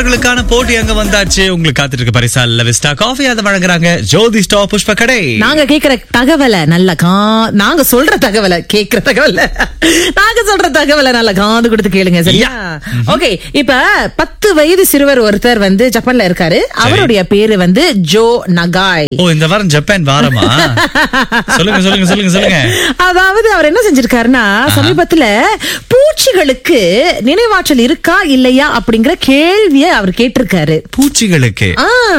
மாணவர்களுக்கான போட்டி அங்க வந்தாச்சு. உங்களுக்கு காத்துட்டு இருக்க பரிசா லவிஸ்டா காஃபி அதை வழங்குறாங்க ஜோதி ஸ்டாப் புஷ்ப கடை. நாங்க கேக்குற தகவலை நல்ல நாங்க சொல்ற தகவலை கேக்குற தகவலை நாங்க சொல்ற தகவலை நல்ல காது கொடுத்து கேளுங்க, சரியா? ஓகே, இப்ப 10 வயது சிறுவர் ஒருத்தர் வந்து ஜப்பான்ல இருக்காரு. அவருடைய பேரு வந்து ஜோ நகாய். ஓ, இந்த வாரம் ஜப்பான் வாரமா? சொல்லுங்க சொல்லுங்க சொல்லுங்க சொல்லுங்க. அதாவது அவர் என்ன செஞ்சிருக்காருன்னா, சமீபத்துல பூச்சிகளுக்கு நினைவாற்றல் இருக்கா இல்லையா அப்படிங்கிற கேள்விய அவர் கேட்டிருக்காரு. பூச்சிகளுக்கு?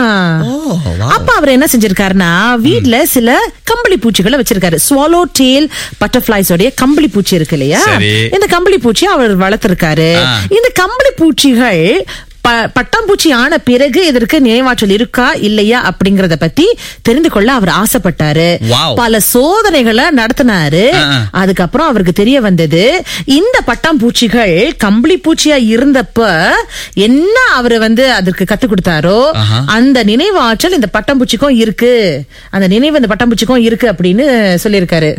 அப்ப அவர் என்ன செஞ்சிருக்காருன்னா, வீட்ல சில கம்பளி பூச்சிகளை வச்சிருக்காரு. ஸ்வாலோ டெயில் பட்டர்ஃபிளைஸ் உடைய கம்பளி பூச்சி இருக்கு இல்லையா, இந்த கம்பளி பூச்சி அவர் வளர்த்திருக்காரு. இந்த கம்பளி பூச்சிகள் பட்டாம்பூச்சி ஆன பிறகு இதற்கு நினைவாற்றல் இருக்கா இல்லையா அப்படிங்கறத பத்தி தெரிந்து கொள்ள அவர் ஆசைப்பட்டாரு. பல சோதனைகளை நடத்தினாரு. அதுக்கப்புறம் அவருக்கு தெரிய வந்தது, இந்த பட்டாம்பூச்சிகள் கம்பளி பூச்சியா இருந்தப்ப என்ன அவரு வந்து அதற்கு கத்து கொடுத்தாரோ அந்த நினைவாற்றல் இந்த பட்டாம்பூச்சிக்கும் இருக்கு, அந்த நினைவு இந்த பட்டாம்பூச்சிக்கும் இருக்கு அப்படின்னு சொல்லியிருக்காரு.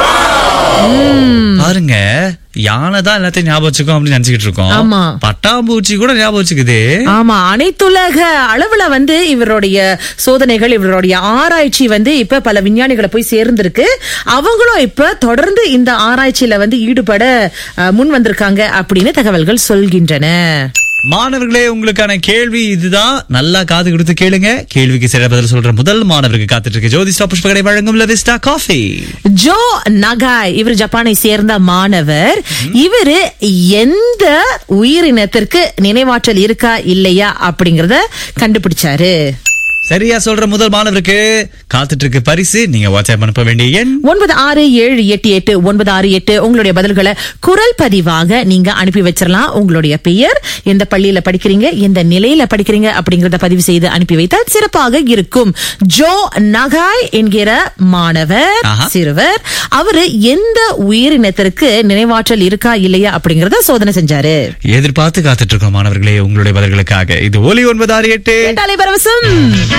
பாருங்க, யானை தான் எல்லாத்தையும் ஞாபகம் வச்சுக்கோ அப்படின்னு நினைச்சுக்கிட்டு இருக்கோம். பட்டாம்பூச்சி கூட ஞாபகம் வச்சுக்குது. ஆமா, அனைத்துலக அளவுல வந்து இவருடைய சோதனைகள், இவருடைய ஆராய்ச்சி வந்து இப்ப பல விஞ்ஞானிகளை போய் சேர்ந்திருக்கு. அவங்களும் இப்ப தொடர்ந்து இந்த ஆராய்ச்சியில வந்து ஈடுபட முன் வந்திருக்காங்க அப்படின்னு தகவல்கள் சொல்கின்றன. மாணவர்களே, உங்களுக்கான கேள்வி இதுதான். நல்லா காது கொடுத்து கேளுங்க. கேள்விக்கு சில பதில் சொல்ற முதல் மாணவருக்கு காத்துட்டு இருக்கு ஜோதி ஸ்டாப் புஷ்ப கடை வழங்கும் லவிஸ்டா காஃபி. ஜோ நகாய், இவர் ஜப்பானை சேர்ந்த மாணவர். இவரு எந்த உயிரினத்திற்கு நினைவாற்றல் இருக்கா இல்லையா அப்படிங்கறத கண்டுபிடிச்சாரு. சரியா சொல்ற முதல் மாணவருக்கு காத்துட்டு இருக்கு பரிசு. நீங்க வாட்ஸ்அப் அனுப்ப வேண்டிய எண் 96788968. உங்களுடைய பதில்களை குரல் பதிவாக நீங்க அனுப்பி வச்சிடலாம். உங்களுடைய பெயர், எந்த பள்ளியில படிக்கிறீங்க, எந்த நிலையில படிக்கிறீங்க அப்படிங்கறத பதிவு செய்து அனுப்பி வைத்தால் சிறப்பாக இருக்கும். ஜோ நகாய் என்கிற மாணவர் சிறுவர், அவரு எந்த உயிரினத்திற்கு நினைவாற்றல் இருக்கா இல்லையா அப்படிங்கறத சோதனை செஞ்சாரு. எதிர்பார்த்து காத்துட்டு இருக்கோம் மாணவர்களே உங்களுடைய பதில்களுக்காக. இது ஒலி 968 பரவசம்.